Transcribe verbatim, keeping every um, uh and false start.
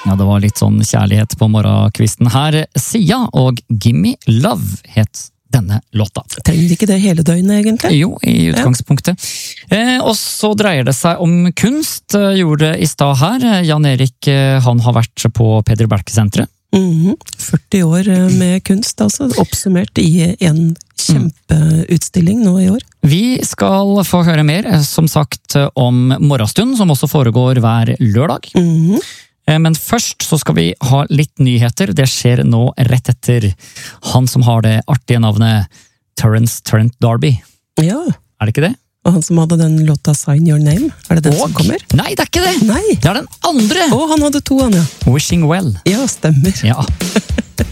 Ja, det var litt sånn kjærlighet på morgenkvisten her. Sia og Gimme Love het denne låta. Trenger ikke det hele døgnet, egentlig? Jo, i utgangspunktet. Ja. Eh, og så dreier det seg om kunst, gjorde det i stad her. Jan Erik, han har vært på Peder Bjelke-senteret. Mm-hmm. førti år med kunst, altså. Oppsummert i en kjempeutstilling nå i år. Vi skal få høre mer, som sagt, om Morgenstund, som også foregår hver lørdag. Mm-hmm. Men først så skal vi ha litt nyheter. Det skjer nå rett etter han som har det artige navnet Terence Trent D'Arby. Ja. Er det ikke det? Og han som hadde den låta Sign Your Name. Er det den og, som kommer? Nei, det er ikke det! Nei. Det er den andre! Å, han hadde to, han, ja. Wishing Well. Ja, stemmer. Ja.